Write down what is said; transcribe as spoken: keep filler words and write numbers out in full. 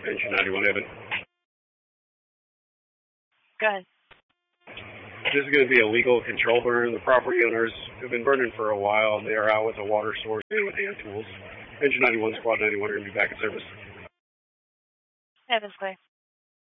Engine ninety-one, Evan. Go ahead. This is going to be a legal control burn. The property owners have been burning for a while. They are out with a water source and with hand tools. Engine ninety-one, Squad ninety-one are going to be back in service. Evan's clear.